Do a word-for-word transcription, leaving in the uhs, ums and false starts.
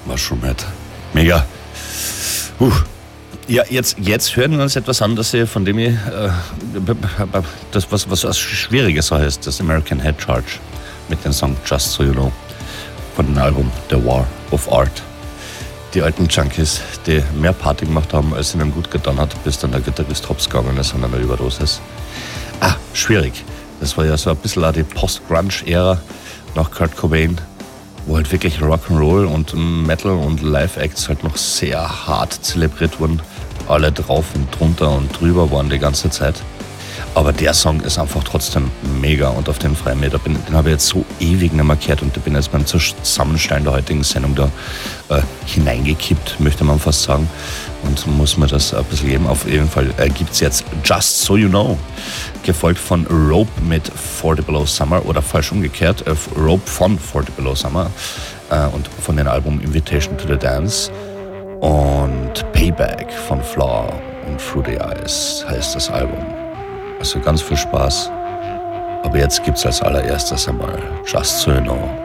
Mushroom Head. Mega. Uh. Ja, jetzt, jetzt hören wir uns etwas an, das, von dem ich, äh, das, was, was was Schwieriges heißt, das American Head Charge mit dem Song Just So You Know von dem Album The War of Art. Die alten Junkies, die mehr Party gemacht haben, als ihnen gut getan hat, bis dann der Gitarrist hops gegangen ist und einer Überdosis. Ah, schwierig. Das war ja so ein bisschen auch die Post-Grunge-Ära nach Kurt Cobain, wo halt wirklich Rock'n'Roll und Metal und Live-Acts halt noch sehr hart zelebriert wurden. Alle drauf und drunter und drüber waren die ganze Zeit. Aber der Song ist einfach trotzdem mega und auf den freuen wir. Den, den habe ich jetzt so ewig nicht mehr gehört und ich bin jetzt beim Zusammenstellen der heutigen Sendung da äh, hineingekippt, möchte man fast sagen. Und muss mir das ein bisschen geben. Auf jeden Fall äh, gibt es jetzt Just So You Know, gefolgt von Rope mit forty Below Summer oder falsch umgekehrt, äh, Rope von forty Below Summer äh, und von dem Album Invitation to the Dance. Und Payback von Flower und Fruity Eyes heißt das Album. Also ganz viel Spaß. Aber jetzt gibt's als allererstes einmal Just So You Know.